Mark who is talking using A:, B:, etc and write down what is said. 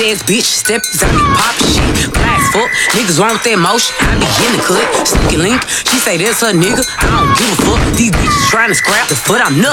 A: ass bitch, step out me pop shit. Black fuck, niggas want that motion. I be in the cut, sneaky link. She say that's her nigga, I don't give a fuck. These bitches tryna scrap the foot, I'm nothing.